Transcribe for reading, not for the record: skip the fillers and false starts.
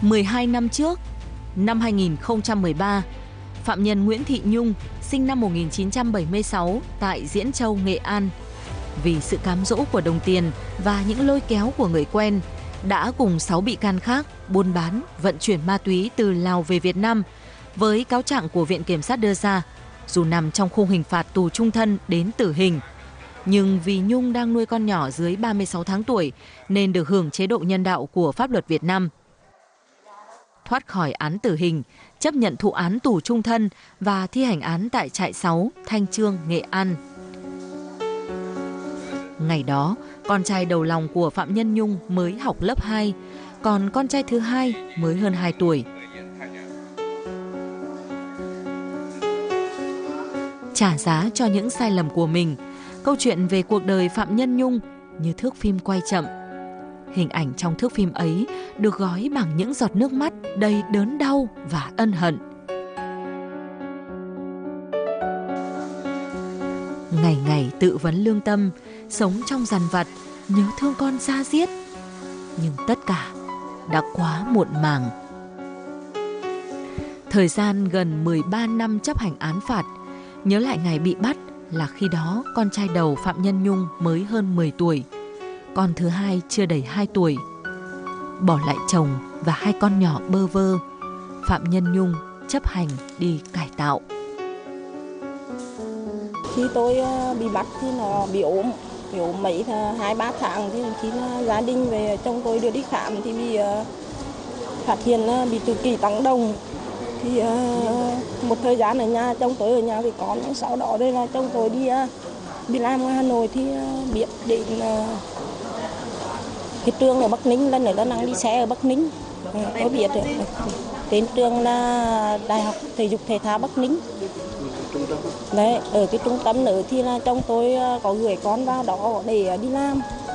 12 năm trước, năm 2013, phạm nhân Nguyễn Thị Nhung, sinh năm 1976 tại Diễn Châu, Nghệ An, vì sự cám dỗ của đồng tiền và những lôi kéo của người quen, đã cùng 6 bị can khác buôn bán, vận chuyển ma túy từ Lào về Việt Nam. Với cáo trạng của Viện Kiểm sát đưa ra, dù nằm trong khung hình phạt tù chung thân đến tử hình, nhưng vì Nhung đang nuôi con nhỏ dưới 36 tháng tuổi nên được hưởng chế độ nhân đạo của pháp luật Việt Nam. Thoát khỏi án tử hình, chấp nhận thụ án tù chung thân và thi hành án tại trại 6, Thanh Chương, Nghệ An. Ngày đó, con trai đầu lòng của phạm nhân Nhung mới học lớp 2, còn con trai thứ hai mới hơn 2 tuổi. Trả giá cho những sai lầm của mình, câu chuyện về cuộc đời phạm nhân Nhung như thước phim quay chậm. Hình ảnh trong thước phim ấy được gói bằng những giọt nước mắt đầy đớn đau và ân hận. Ngày ngày tự vấn lương tâm, sống trong dằn vặt, nhớ thương con da diết. Nhưng tất cả đã quá muộn màng. Thời gian gần 13 năm chấp hành án phạt, nhớ lại ngày bị bắt là khi đó con trai đầu phạm nhân Nhung mới hơn 10 tuổi, con thứ hai chưa đầy 2 tuổi. Bỏ lại chồng và 2 con nhỏ bơ vơ, phạm nhân Nhung chấp hành đi cải tạo. Khi tôi bị bắt thì nó bị ốm mấy 2-3 tháng, thì khi gia đình về chồng tôi đưa đi khám thì bị phát hiện bị tự kỷ tăng đồng. Thì một thời gian ở nhà, chồng tôi ở nhà với con, nhưng sau đó đây là chồng tôi đi làm ở Hà Nội thì biết đến cái trường ở Bắc Ninh, lần nữa là đang đi xe ở Bắc Ninh. Tôi biết tên trường là Đại học Thể dục Thể thao Bắc Ninh. Đấy, ở cái trung tâm nữa thì là chồng tôi có gửi con vào đó để đi làm.